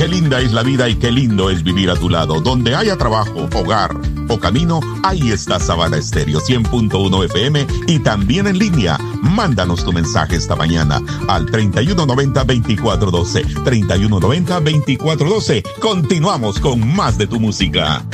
Qué linda es la vida y qué lindo es vivir a tu lado. Donde haya trabajo, hogar o camino, ahí está Sabana Estéreo 100.1 FM y también en línea. Mándanos tu mensaje esta mañana al 3190-2412. 3190-2412. Continuamos con más de tu música.